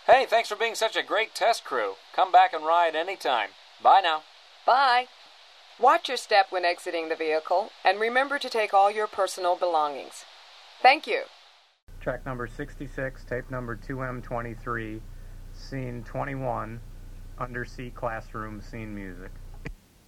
Hey, thanks for being such a great test crew. Come back and ride anytime. Bye now. Bye. Watch your step when exiting the vehicle, and remember to take all your personal belongings. Thank you. Track number 66, tape number 2M23, scene 21, undersea classroom scene music.